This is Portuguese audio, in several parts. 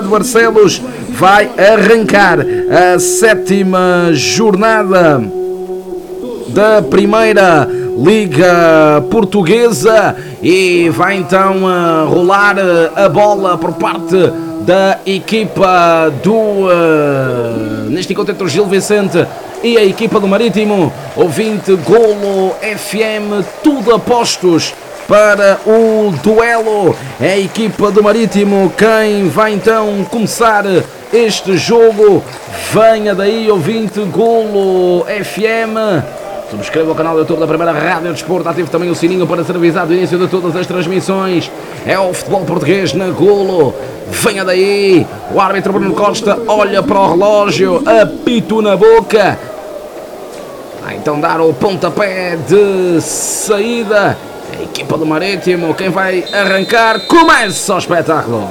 de Barcelos vai arrancar a 7ª jornada da Primeira Liga Portuguesa e vai então rolar a bola por parte da equipa do neste encontro entre o Gil Vicente e a equipa do Marítimo. Ouvinte Golo FM, tudo apostos para o duelo. É a equipa do Marítimo quem vai então começar este jogo. Venha daí, ouvinte Golo FM. Subscreva o canal do YouTube da Primeira Rádio Desporto. Ative também o sininho para ser avisado do início de todas as transmissões. É o futebol português na Golo. Venha daí. O árbitro Bruno Costa olha para o relógio, apito na boca. Vai então dar o pontapé de saída. A equipa do Marítimo, quem vai arrancar, começa o espetáculo.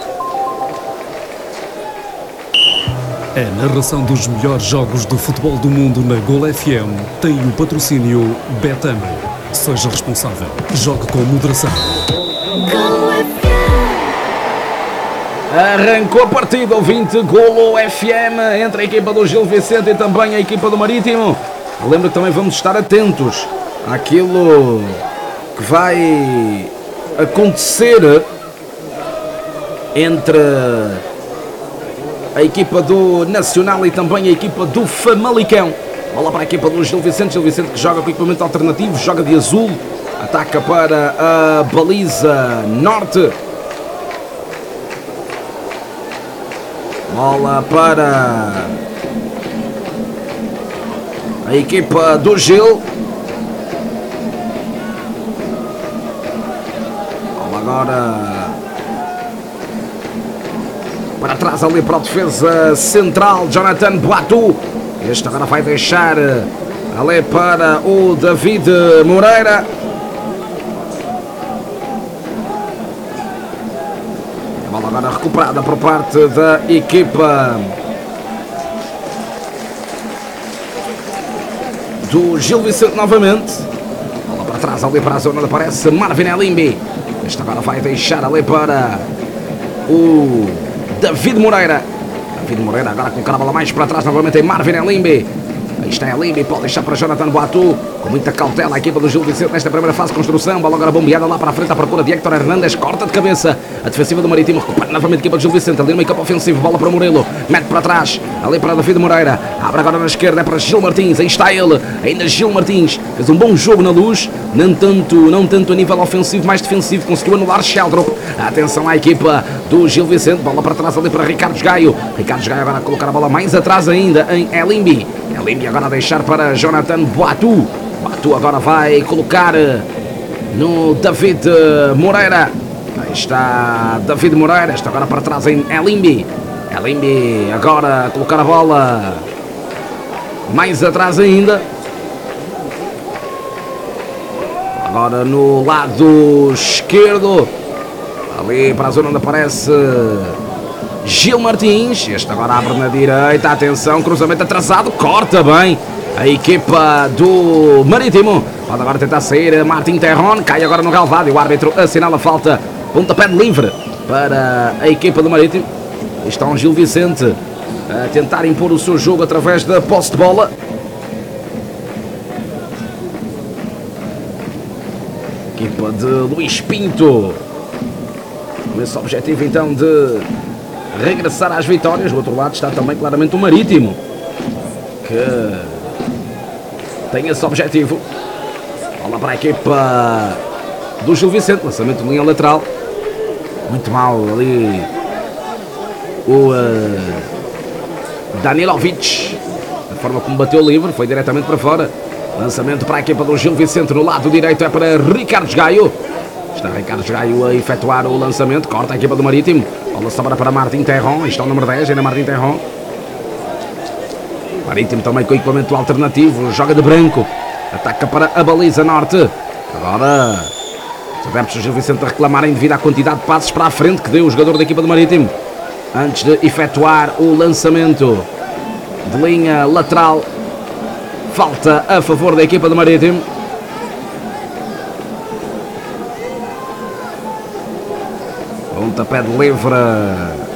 A narração dos melhores jogos do futebol do mundo na Golo FM tem o patrocínio Betano. Seja responsável. Jogue com moderação. Arrancou a partida, ouvinte Golo FM, entre a equipa do Gil Vicente e também a equipa do Marítimo. Lembro que também vamos estar atentos àquilo que vai acontecer entre a equipa do Nacional e também a equipa do Famalicão. Bola para a equipa do Gil Vicente que joga com equipamento alternativo, joga de azul, ataca para a baliza norte. Bola para a equipa do Gil. Bola agora para trás ali para a defesa central, Jonathan Boatu. Este agora vai deixar ali para o David Moreira. A bola agora recuperada por parte da equipa do Gil Vicente novamente. Bola para trás ali para a zona onde aparece Marvin Elimbi. Este agora vai deixar ali para o David Moreira. David Moreira agora colocar a bola mais para trás novamente em Marvin Elimbi. Aí está Elimbi, pode deixar para Jonathan Boatu. Com muita cautela a equipa do Gil Vicente nesta primeira fase de construção. Bola agora bombeada lá para a frente à procura de Héctor Hernandes. Corta de cabeça. A defensiva do Marítimo recupera novamente a equipa do Gil Vicente. Ali no meio campo ofensivo, bola para Murilo. Mete para trás, ali para David Moreira. Abre agora na esquerda, é para Gil Martins. Aí está ele, ainda Gil Martins. Fez um bom jogo na Luz. Não tanto a nível ofensivo, mais defensivo. Conseguiu anular Sheldrop. Atenção à equipa do Gil Vicente. Bola para trás ali para Ricardo Gaio. Ricardo Gaio agora a colocar a bola mais atrás ainda em Elimbi. Elimbi agora a deixar para Jonathan Boatu. Boatu agora vai colocar no David Moreira. Aí está David Moreira. Está agora para trás em Elimbi. Elimbi agora a colocar a bola mais atrás ainda. Agora no lado esquerdo, ali para a zona onde aparece Gil Martins. Este agora abre na direita. Atenção, cruzamento atrasado. Corta bem a equipa do Marítimo. Pode agora tentar sair Martin Terron. Cai agora no relvado e o árbitro assinala a falta. Pontapé de livre para a equipa do Marítimo. Está um Gil Vicente a tentar impor o seu jogo através da posse de bola. Equipa de Luís Pinto com esse objetivo então de regressar às vitórias. Do outro lado está também claramente o Marítimo, que tem esse objetivo. Bola para a equipa do Gil Vicente, lançamento de linha lateral. Muito mal ali o Danilovic, a forma como bateu livre, foi diretamente para fora. Lançamento para a equipa do Gil Vicente, no lado direito é para Ricardo Gaio. Está Ricardo Gaio a efetuar o lançamento, corta a equipa do Marítimo. Bola sobra para Martin Terron, está o número 10, ainda Martin Terron. Marítimo também com equipamento alternativo, joga de branco, ataca para a baliza norte. Agora os adeptos do Gil Vicente a reclamarem devido à quantidade de passos para a frente que deu o jogador da equipa do Marítimo antes de efetuar o lançamento de linha lateral. Falta a favor da equipa do Marítimo. Pontapé de livre